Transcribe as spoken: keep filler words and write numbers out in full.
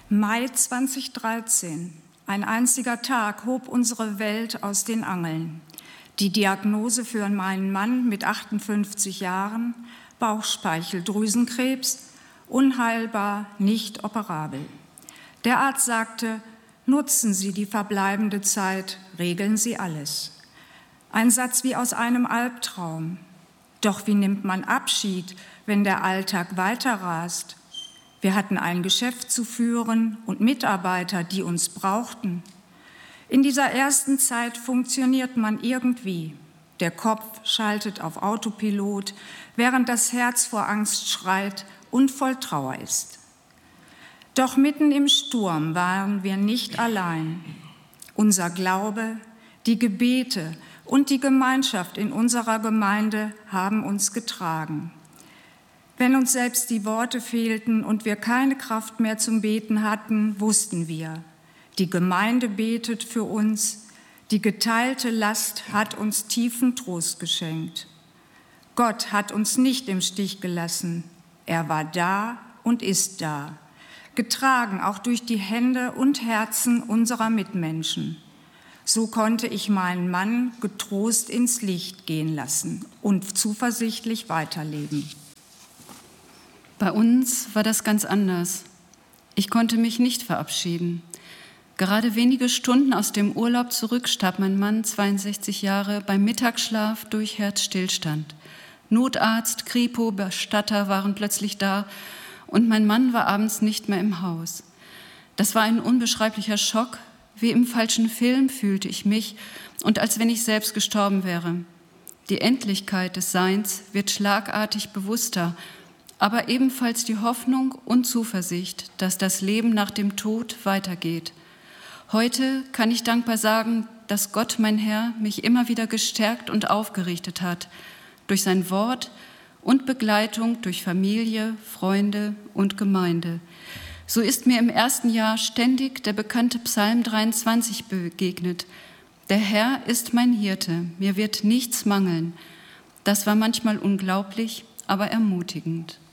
Mai zweitausenddreizehn. Ein einziger Tag hob unsere Welt aus den Angeln. Die Diagnose für meinen Mann mit achtundfünfzig Jahren, Bauchspeicheldrüsenkrebs, unheilbar, nicht operabel. Der Arzt sagte, nutzen Sie die verbleibende Zeit, regeln Sie alles. Ein Satz wie aus einem Albtraum. Doch wie nimmt man Abschied, wenn der Alltag weiterrast? Wir hatten ein Geschäft zu führen und Mitarbeiter, die uns brauchten. In dieser ersten Zeit funktioniert man irgendwie. Der Kopf schaltet auf Autopilot, während das Herz vor Angst schreit und voll Trauer ist. Doch mitten im Sturm waren wir nicht allein. Unser Glaube, die Gebete und die Gemeinschaft in unserer Gemeinde haben uns getragen. Wenn uns selbst die Worte fehlten und wir keine Kraft mehr zum Beten hatten, wussten wir, die Gemeinde betet für uns, die geteilte Last hat uns tiefen Trost geschenkt. Gott hat uns nicht im Stich gelassen, er war da und ist da, getragen auch durch die Hände und Herzen unserer Mitmenschen. So konnte ich meinen Mann getrost ins Licht gehen lassen und zuversichtlich weiterleben. Bei uns war das ganz anders. Ich konnte mich nicht verabschieden. Gerade wenige Stunden aus dem Urlaub zurück starb mein Mann, zweiundsechzig Jahre, beim Mittagsschlaf durch Herzstillstand. Notarzt, Kripo, Bestatter waren plötzlich da und mein Mann war abends nicht mehr im Haus. Das war ein unbeschreiblicher Schock. Wie im falschen Film fühlte ich mich und als wenn ich selbst gestorben wäre. Die Endlichkeit des Seins wird schlagartig bewusster, aber ebenfalls die Hoffnung und Zuversicht, dass das Leben nach dem Tod weitergeht. Heute kann ich dankbar sagen, dass Gott, mein Herr, mich immer wieder gestärkt und aufgerichtet hat, durch sein Wort und Begleitung durch Familie, Freunde und Gemeinde. So ist mir im ersten Jahr ständig der bekannte Psalm dreiundzwanzig begegnet. Der Herr ist mein Hirte, mir wird nichts mangeln. Das war manchmal unglaublich, aber ermutigend.